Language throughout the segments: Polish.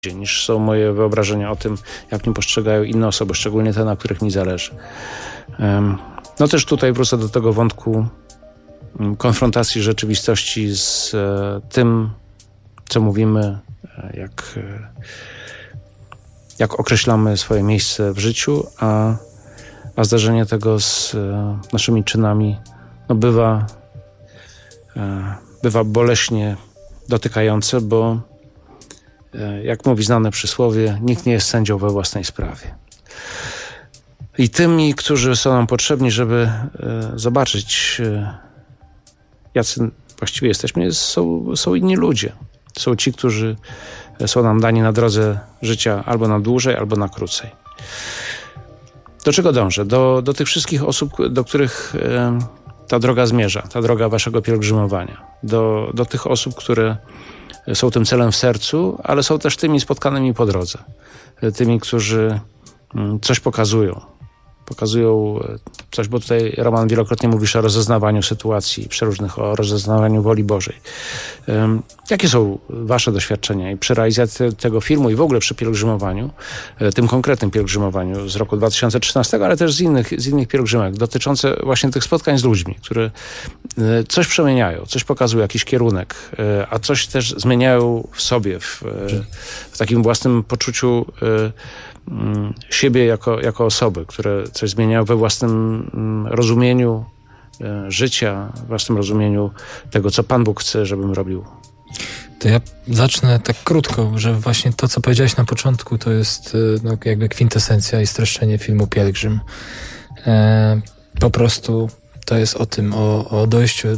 niż są moje wyobrażenia o tym, jak mnie postrzegają inne osoby, szczególnie te, na których mi zależy. No też tutaj wrócę do tego wątku konfrontacji rzeczywistości z tym, co mówimy, jak określamy swoje miejsce w życiu, a zdarzenie tego z naszymi czynami bywa boleśnie dotykające, bo jak mówi znane przysłowie, nikt nie jest sędzią we własnej sprawie. I tymi, którzy są nam potrzebni, żeby zobaczyć, jacy właściwie jesteśmy, są inni ludzie. Są ci, którzy są nam dani na drodze życia albo na dłużej, albo na krócej. Do czego dążę? Do tych wszystkich osób, do których ta droga zmierza, ta droga waszego pielgrzymowania. Do tych osób, które są tym celem w sercu, ale są też tymi spotkanymi po drodze. Tymi, którzy coś pokazują coś, bo tutaj Roman wielokrotnie mówisz o rozeznawaniu sytuacji przeróżnych, o rozeznawaniu woli Bożej. Jakie są wasze doświadczenia i przy realizacji tego filmu i w ogóle przy pielgrzymowaniu, tym konkretnym pielgrzymowaniu z roku 2013, ale też z innych pielgrzymek, dotyczące właśnie tych spotkań z ludźmi, które coś przemieniają, coś pokazują, jakiś kierunek, a coś też zmieniają w sobie, w takim własnym poczuciu siebie jako osoby, które coś zmieniają we własnym rozumieniu życia, we własnym rozumieniu tego, co Pan Bóg chce, żebym robił. To ja zacznę tak krótko, że właśnie to, co powiedziałeś na początku, to jest jakby kwintesencja i streszczenie filmu Pielgrzym. Po prostu to jest o tym, o dojściu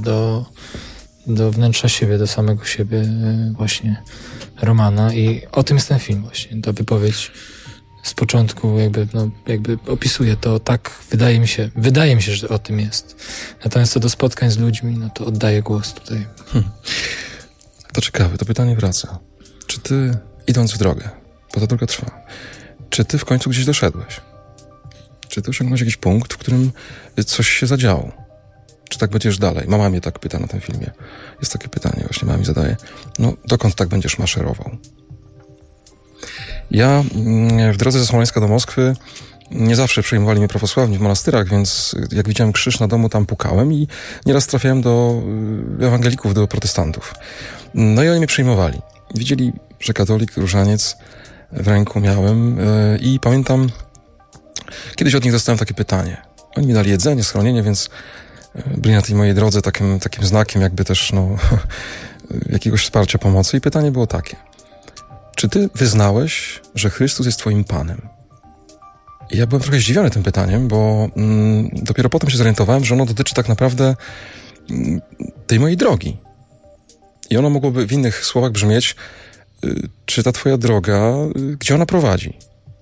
do wnętrza siebie, do samego siebie właśnie Romana i o tym jest ten film właśnie. Ta wypowiedź z początku jakby opisuje to tak, wydaje mi się, że o tym jest. Natomiast co do spotkań z ludźmi, no to oddaję głos tutaj. To ciekawe, to pytanie wraca. Czy ty, idąc w drogę, bo ta droga trwa, czy ty w końcu gdzieś doszedłeś? Czy ty osiągnąłeś jakiś punkt, w którym coś się zadziało? Czy tak będziesz dalej? Mama mnie tak pyta na tym filmie. Jest takie pytanie, właśnie mama mi zadaje. No, dokąd tak będziesz maszerował? Ja w drodze ze Smoleńska do Moskwy nie zawsze przyjmowali mnie prawosławni w monastyrach, więc jak widziałem krzyż na domu, tam pukałem i nieraz trafiałem do ewangelików, do protestantów. No i oni mnie przyjmowali. Widzieli, że katolik, różaniec w ręku miałem i pamiętam, kiedyś od nich dostałem takie pytanie. Oni mi dali jedzenie, schronienie, więc byli na tej mojej drodze takim znakiem jakby też jakiegoś wsparcia, pomocy i pytanie było takie. Czy ty wyznałeś, że Chrystus jest twoim Panem? I ja byłem trochę zdziwiony tym pytaniem, bo dopiero potem się zorientowałem, że ono dotyczy tak naprawdę tej mojej drogi. I ono mogłoby w innych słowach brzmieć, czy ta twoja droga, gdzie ona prowadzi?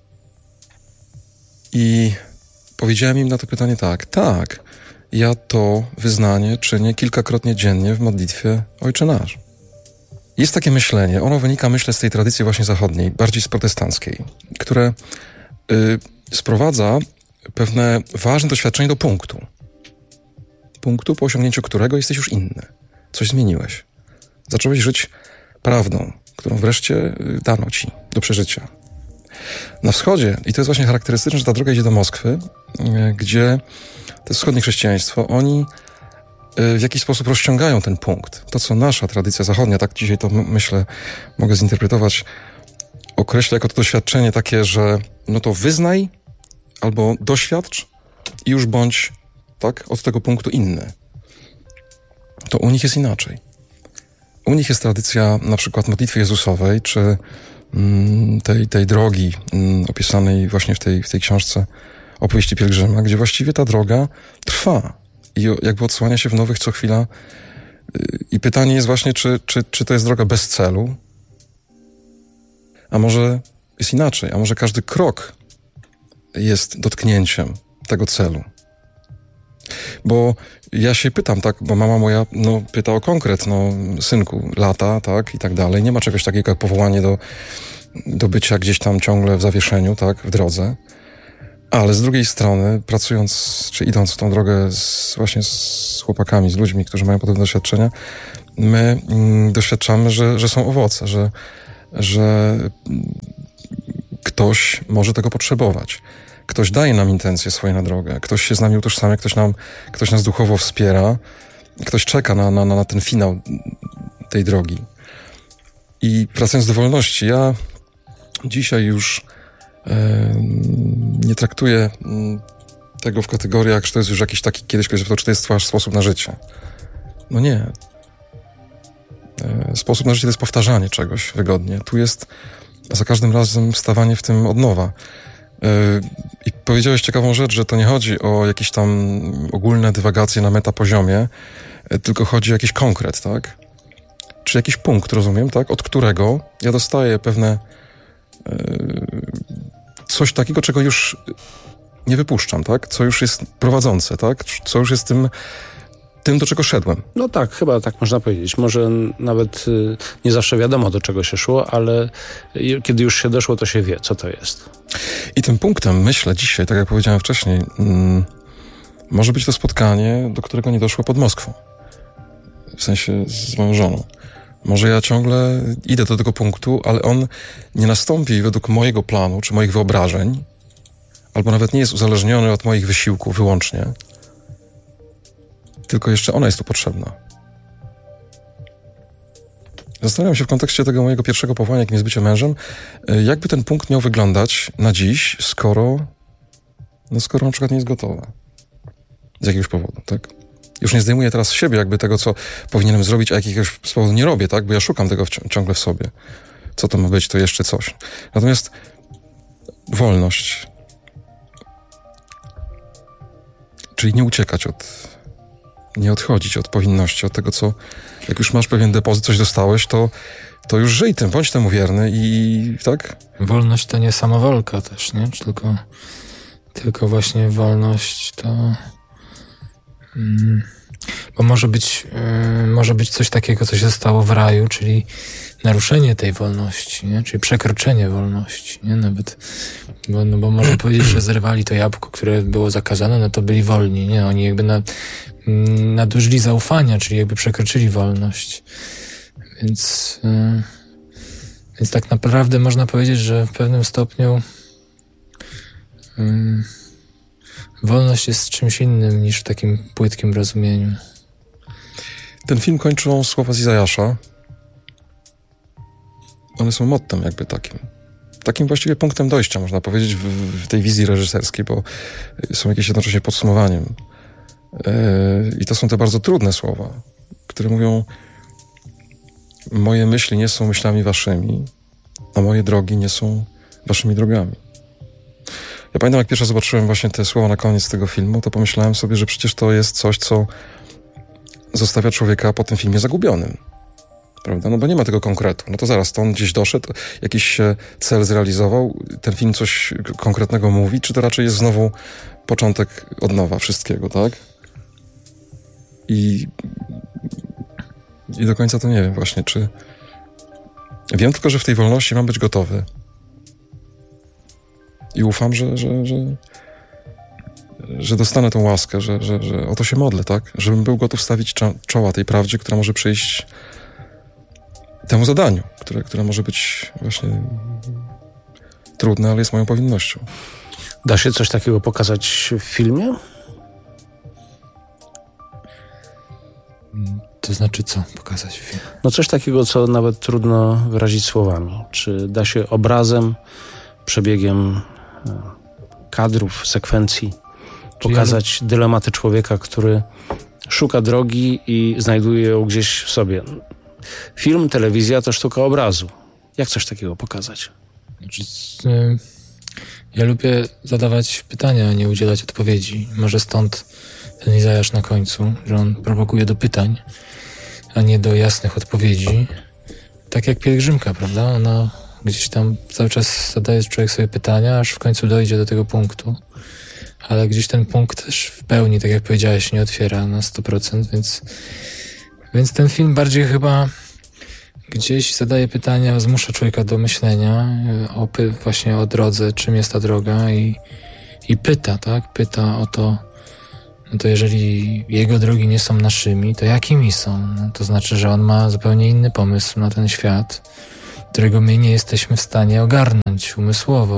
I powiedziałem im na to pytanie tak, ja to wyznanie czynię kilkakrotnie dziennie w modlitwie Ojcze Nasz. Jest takie myślenie, ono wynika, myślę, z tej tradycji właśnie zachodniej, bardziej z protestanckiej, które sprowadza pewne ważne doświadczenie do punktu, po osiągnięciu którego jesteś już inny. Coś zmieniłeś. Zacząłeś żyć prawdą, którą wreszcie dano ci do przeżycia. Na wschodzie, i to jest właśnie charakterystyczne, że ta droga idzie do Moskwy, gdzie to jest wschodnie chrześcijaństwo, oni w jakiś sposób rozciągają ten punkt. To, co nasza tradycja zachodnia, tak dzisiaj to myślę, mogę zinterpretować, określa jako to doświadczenie takie, że no to wyznaj albo doświadcz i już bądź tak od tego punktu inny. To u nich jest inaczej. U nich jest tradycja na przykład modlitwy Jezusowej, czy tej drogi opisanej właśnie w tej książce Opowieści Pielgrzyma, gdzie właściwie ta droga trwa i jakby odsłania się w nowych co chwila. I pytanie jest właśnie, czy to jest droga bez celu? A może jest inaczej? A może każdy krok jest dotknięciem tego celu? Bo ja się pytam, tak, bo mama moja pyta o konkret, synku, lata, tak, i tak dalej. Nie ma czegoś takiego jak powołanie do bycia gdzieś tam ciągle w zawieszeniu, tak, w drodze. Ale z drugiej strony, pracując, czy idąc w tą drogę właśnie z chłopakami, z ludźmi, którzy mają podobne doświadczenia, my doświadczamy, że są owoce, że że ktoś może tego potrzebować. Ktoś daje nam intencje swoje na drogę, ktoś się z nami utożsamia, ktoś nas duchowo wspiera, ktoś czeka na ten finał tej drogi. I wracając do wolności, ja dzisiaj już nie traktuję tego w kategoriach, że to jest już jakiś taki, kiedyś ktoś zapytał, czy to jest wasz sposób na życie. No nie. Sposób na życie to jest powtarzanie czegoś wygodnie. Tu jest za każdym razem wstawanie w tym od nowa. I powiedziałeś ciekawą rzecz, że to nie chodzi o jakieś tam ogólne dywagacje na metapoziomie, tylko chodzi o jakiś konkret, tak? Czy jakiś punkt, rozumiem, tak? Od którego ja dostaję pewne coś takiego, czego już nie wypuszczam, tak? Co już jest prowadzące, tak? Co już jest tym, do czego szedłem. No tak, chyba tak można powiedzieć. Może nawet nie zawsze wiadomo, do czego się szło, ale kiedy już się doszło, to się wie, co to jest. I tym punktem, myślę dzisiaj, tak jak powiedziałem wcześniej, może być to spotkanie, do którego nie doszło pod Moskwą. W sensie z moją żoną. Może ja ciągle idę do tego punktu, ale on nie nastąpi według mojego planu, czy moich wyobrażeń, albo nawet nie jest uzależniony od moich wysiłków wyłącznie, tylko jeszcze ona jest tu potrzebna. Zastanawiam się w kontekście tego mojego pierwszego powołania, jakim jest bycie mężem, jakby ten punkt miał wyglądać na dziś, skoro na przykład nie jest gotowa. Z jakiegoś powodu, tak? Już nie zdejmuję teraz z siebie jakby tego, co powinienem zrobić, a jakiegoś z powodu nie robię, tak? Bo ja szukam tego ciągle w sobie. Co to ma być, to jeszcze coś. Natomiast wolność. Czyli nie uciekać nie odchodzić od powinności, od tego, co, jak już masz pewien depozyt, coś dostałeś, to już żyj tym, bądź temu wierny i tak? Wolność to nie samowolka też, nie? Tylko właśnie wolność to... Bo może być coś takiego, co się stało w raju, czyli naruszenie tej wolności, nie? Czyli przekroczenie wolności, nie? Nawet, bo można powiedzieć, że zrywali to jabłko, które było zakazane, no to byli wolni, nie? Oni jakby nadużyli zaufania, czyli jakby przekroczyli wolność. Więc tak naprawdę można powiedzieć, że w pewnym stopniu wolność jest czymś innym niż w takim płytkim rozumieniu. Ten film kończą słowa z Izajasza. One są mottem jakby takim właściwie punktem dojścia, można powiedzieć, w tej wizji reżyserskiej, bo są jakieś jednocześnie podsumowaniem. I to są te bardzo trudne słowa, które mówią: moje myśli nie są myślami waszymi, a moje drogi nie są waszymi drogami. Ja pamiętam, jak pierwszy zobaczyłem właśnie te słowa na koniec tego filmu, to pomyślałem sobie, że przecież to jest coś, co zostawia człowieka po tym filmie zagubionym. Prawda? No bo nie ma tego konkretu. No to zaraz, to on gdzieś doszedł, jakiś cel zrealizował, ten film coś konkretnego mówi, czy to raczej jest znowu początek od nowa wszystkiego, tak? I do końca to nie wiem właśnie, czy... Wiem tylko, że w tej wolności mam być gotowy. I ufam, że dostanę tą łaskę, że o to się modlę, tak? Żebym był gotów stawić czoła tej prawdzie, która może przyjść temu zadaniu, które może być właśnie trudne, ale jest moją powinnością. Da się coś takiego pokazać w filmie? To znaczy co pokazać w filmie? No coś takiego, co nawet trudno wyrazić słowami. Czy da się obrazem, przebiegiem kadrów, sekwencji pokazać dylematy człowieka, który szuka drogi i znajduje ją gdzieś w sobie? Film, telewizja to sztuka obrazu. Jak coś takiego pokazać? Znaczy, ja lubię zadawać pytania, a nie udzielać odpowiedzi. Może stąd ten Izajasz na końcu, że on prowokuje do pytań, a nie do jasnych odpowiedzi. Tak jak pielgrzymka, prawda? Ona gdzieś tam cały czas zadaje człowiek sobie pytania, aż w końcu dojdzie do tego punktu. Ale gdzieś ten punkt też w pełni, tak jak powiedziałeś, nie otwiera na 100%, więc ten film bardziej chyba gdzieś zadaje pytania, zmusza człowieka do myślenia właśnie o drodze, czym jest ta droga i pyta, tak? Pyta o to, no to jeżeli jego drogi nie są naszymi, to jakimi są? No to znaczy, że on ma zupełnie inny pomysł na ten świat. którego my nie jesteśmy w stanie ogarnąć umysłowo,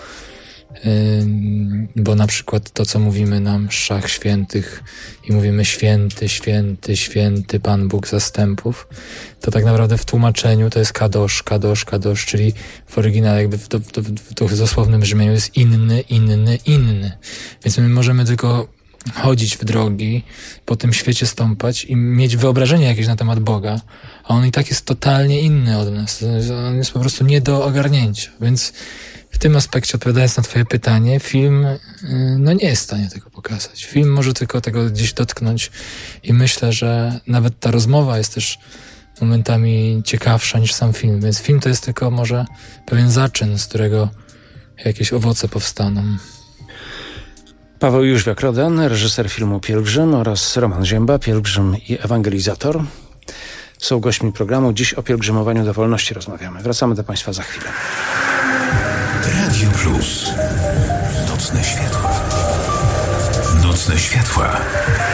bo na przykład to, co mówimy na mszach świętych i mówimy święty, święty, święty Pan Bóg zastępów, to tak naprawdę w tłumaczeniu to jest kadosz, kadosz, kadosz, czyli w oryginale jakby w dosłownym brzmieniu jest inny, inny, inny. Więc my możemy tylko chodzić w drogi, po tym świecie stąpać i mieć wyobrażenie jakieś na temat Boga, a on i tak jest totalnie inny od nas. On jest po prostu nie do ogarnięcia. Więc w tym aspekcie, odpowiadając na twoje pytanie, film nie jest w stanie tego pokazać. Film może tylko tego gdzieś dotknąć i myślę, że nawet ta rozmowa jest też momentami ciekawsza niż sam film. Więc film to jest tylko może pewien zaczyn, z którego jakieś owoce powstaną. Paweł Jóźwiak-Roden, reżyser filmu Pielgrzym, oraz Roman Zięba, pielgrzym i ewangelizator, są gośćmi programu. Dziś o pielgrzymowaniu do wolności rozmawiamy. Wracamy do Państwa za chwilę. Radio Plus. Nocne światła. Nocne światła.